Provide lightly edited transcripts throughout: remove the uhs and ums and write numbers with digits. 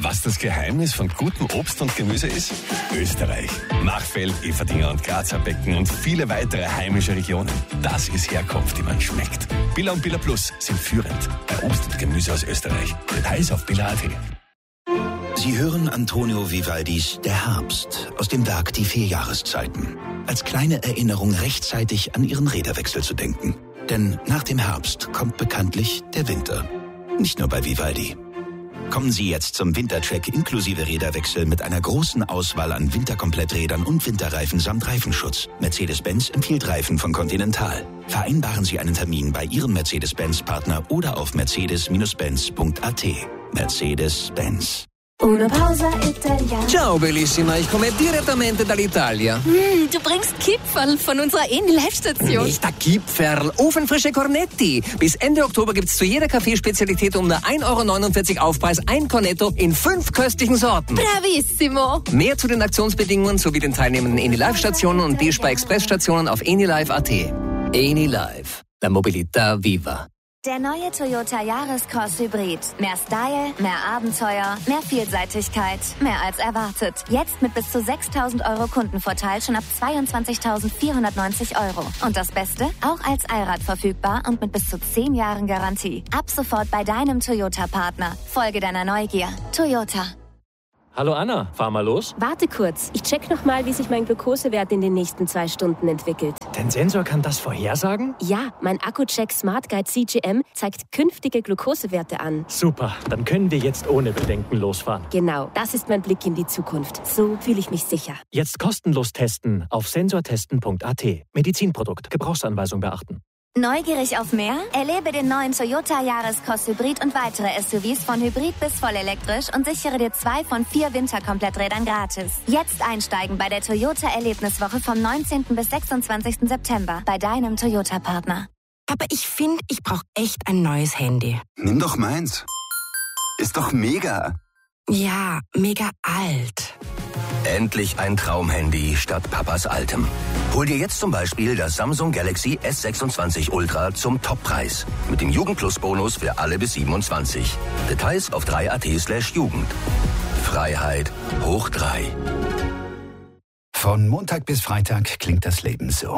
Was das Geheimnis von gutem Obst und Gemüse ist? Österreich. Machfeld, Eferdingen und Grazer Becken und viele weitere heimische Regionen. Das ist Herkunft, die man schmeckt. Billa und Billa Plus sind führend bei Obst und Gemüse aus Österreich. Details auf billa.at. Sie hören Antonio Vivaldis Der Herbst aus dem Werk Die 4 Jahreszeiten. Als kleine Erinnerung rechtzeitig an Ihren Räderwechsel zu denken. Denn nach dem Herbst kommt bekanntlich der Winter. Nicht nur bei Vivaldi. Kommen Sie jetzt zum Wintercheck inklusive Räderwechsel mit einer großen Auswahl an Winterkompletträdern und Winterreifen samt Reifenschutz. Mercedes-Benz empfiehlt Reifen von Continental. Vereinbaren Sie einen Termin bei Ihrem Mercedes-Benz-Partner oder auf mercedes-benz.at. Mercedes-Benz. Una pausa italiana. Ciao bellissima, ich komme direttamente dall'Italia. Du bringst Kipferl von unserer Live-Station. Nicht der Kipferl, ofenfrische Cornetti. Bis Ende Oktober gibt's zu jeder Kaffeespezialität um nur 1,49 € Aufpreis ein Cornetto in 5 köstlichen Sorten. Bravissimo. Mehr zu den Aktionsbedingungen sowie den teilnehmenden Eni Live-Stationen und DSPA Express-Stationen auf enilive.at. Eni Live, la mobilità viva. Der neue Toyota Yaris-Cross Hybrid. Mehr Style, mehr Abenteuer, mehr Vielseitigkeit, mehr als erwartet. Jetzt mit bis zu 6.000 € Kundenvorteil schon ab 22.490 €. Und das Beste? Auch als Allrad verfügbar und mit bis zu 10 Jahren Garantie. Ab sofort bei deinem Toyota-Partner. Folge deiner Neugier. Toyota. Hallo Anna, fahr mal los. Warte kurz, ich check nochmal, wie sich mein Glukosewert in den nächsten 2 Stunden entwickelt. Dein Sensor kann das vorhersagen? Ja, mein Accu-Check Smart Guide CGM zeigt künftige Glukosewerte an. Super, dann können wir jetzt ohne Bedenken losfahren. Genau, das ist mein Blick in die Zukunft. So fühle ich mich sicher. Jetzt kostenlos testen auf sensortesten.at. Medizinprodukt, Gebrauchsanweisung beachten. Neugierig auf mehr? Erlebe den neuen Toyota Yaris-Cross Hybrid und weitere SUVs von Hybrid bis vollelektrisch und sichere dir 2 von 4 Winterkompletträdern gratis. Jetzt einsteigen bei der Toyota Erlebniswoche vom 19. bis 26. September bei deinem Toyota-Partner. Aber ich finde, ich brauche echt ein neues Handy. Nimm doch meins. Ist doch mega. Ja, mega alt. Endlich ein Traumhandy statt Papas altem. Hol dir jetzt zum Beispiel das Samsung Galaxy S26 Ultra zum Toppreis. Mit dem Jugendplus-Bonus für alle bis 27. Details auf 3at/Jugend. Freiheit hoch 3. Von Montag bis Freitag klingt das Leben so.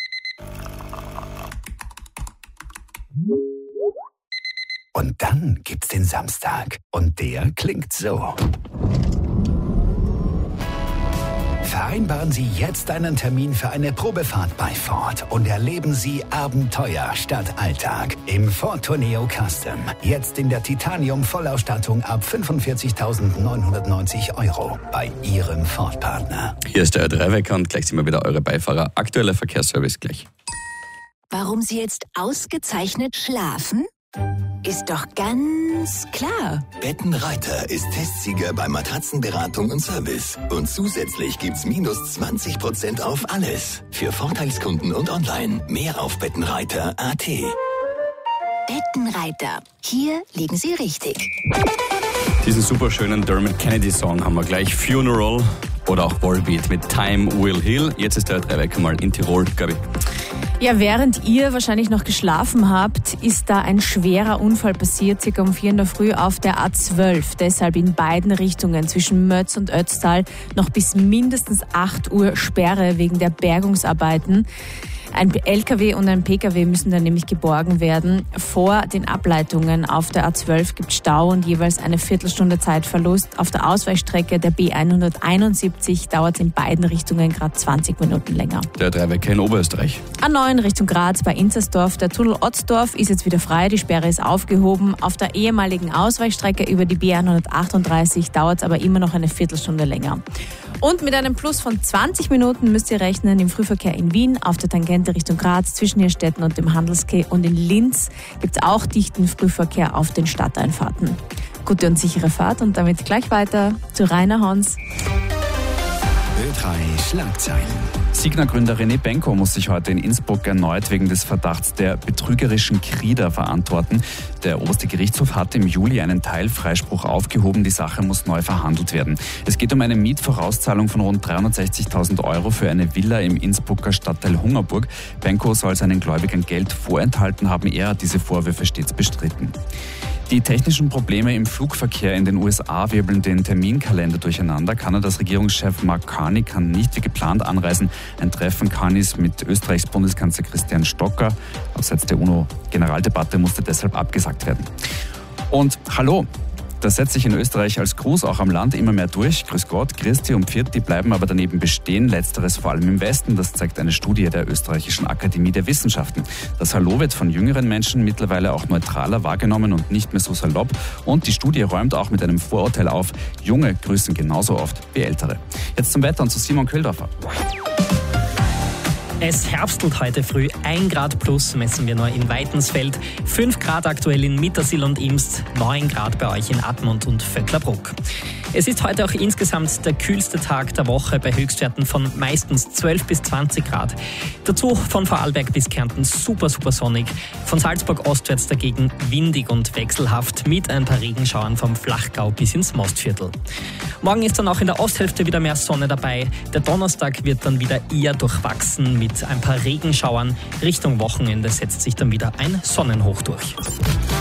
Und dann gibt's den Samstag. Und der klingt so. Vereinbaren Sie jetzt einen Termin für eine Probefahrt bei Ford und erleben Sie Abenteuer statt Alltag im Ford Tourneo Custom. Jetzt in der Titanium-Vollausstattung ab 45.990 € bei Ihrem Ford-Partner. Hier ist der Ö3-Wecker und gleich sind wir wieder eure Beifahrer. Aktueller Verkehrsservice gleich. Warum Sie jetzt ausgezeichnet schlafen? Ist doch ganz klar. Bettenreiter ist Testsieger bei Matratzenberatung und Service. Und zusätzlich gibt's minus 20% auf alles. Für Vorteilskunden und online. Mehr auf bettenreiter.at. Bettenreiter. Hier liegen Sie richtig. Diesen super schönen Dermot Kennedy-Song haben wir gleich. Funeral oder auch Volbeat mit Time Will Heal. Jetzt ist der Ö3-Wecker mal in Tirol, Gabi. Ja, während ihr wahrscheinlich noch geschlafen habt, ist da ein schwerer Unfall passiert, circa um 4 in der Früh auf der A12. Deshalb in beiden Richtungen zwischen Mötz und Ötztal noch bis mindestens 8 Uhr Sperre wegen der Bergungsarbeiten. Ein LKW und ein PKW müssen dann nämlich geborgen werden. Vor den Ableitungen auf der A12 gibt es Stau und jeweils eine Viertelstunde Zeitverlust. Auf der Ausweichstrecke der B171 dauert es in beiden Richtungen gerade 20 Minuten länger. Der Ö3-Wecker in Oberösterreich. A9 Richtung Graz bei Inzersdorf. Der Tunnel Otzdorf ist jetzt wieder frei, die Sperre ist aufgehoben. Auf der ehemaligen Ausweichstrecke über die B138 dauert es aber immer noch eine Viertelstunde länger. Und mit einem Plus von 20 Minuten müsst ihr rechnen im Frühverkehr in Wien, auf der Tangente Richtung Graz, zwischen Nierstetten und dem Handelskeh, und in Linz gibt es auch dichten Frühverkehr auf den Stadteinfahrten. Gute und sichere Fahrt und damit gleich weiter zu Rainer Hans. Ö3 Schlagzeilen. Signa-Gründer René Benko muss sich heute in Innsbruck erneut wegen des Verdachts der betrügerischen Krieder verantworten. Der oberste Gerichtshof hat im Juli einen Teilfreispruch aufgehoben. Die Sache muss neu verhandelt werden. Es geht um eine Mietvorauszahlung von rund 360.000 Euro für eine Villa im Innsbrucker Stadtteil Hungerburg. Benko soll seinen Gläubigern Geld vorenthalten haben. Er hat diese Vorwürfe stets bestritten. Die technischen Probleme im Flugverkehr in den USA wirbeln den Terminkalender durcheinander. Kanadas Regierungschef Mark Carney kann nicht wie geplant anreisen. Ein Treffen Carneys mit Österreichs Bundeskanzler Christian Stocker abseits der UNO-Generaldebatte musste deshalb abgesagt werden. Und hallo! Das setzt sich in Österreich als Gruß auch am Land immer mehr durch. Grüß Gott, Christi und Pfirti bleiben aber daneben bestehen. Letzteres vor allem im Westen. Das zeigt eine Studie der Österreichischen Akademie der Wissenschaften. Das Hallo wird von jüngeren Menschen mittlerweile auch neutraler wahrgenommen und nicht mehr so salopp. Und die Studie räumt auch mit einem Vorurteil auf. Junge grüßen genauso oft wie Ältere. Jetzt zum Wetter und zu Simon Köhldorfer. Es herbstelt heute früh, 1 Grad plus messen wir nur in Weitensfeld, 5 Grad aktuell in Mittersill und Imst, 9 Grad bei euch in Admont und Vöcklerbruck. Es ist heute auch insgesamt der kühlste Tag der Woche bei Höchstwerten von meistens 12 bis 20 Grad. Dazu von Vorarlberg bis Kärnten super sonnig, von Salzburg ostwärts dagegen windig und wechselhaft mit ein paar Regenschauern vom Flachgau bis ins Mostviertel. Morgen ist dann auch in der Osthälfte wieder mehr Sonne dabei. Der Donnerstag wird dann wieder eher durchwachsen mit ein paar Regenschauern. Richtung Wochenende setzt sich dann wieder ein Sonnenhoch durch.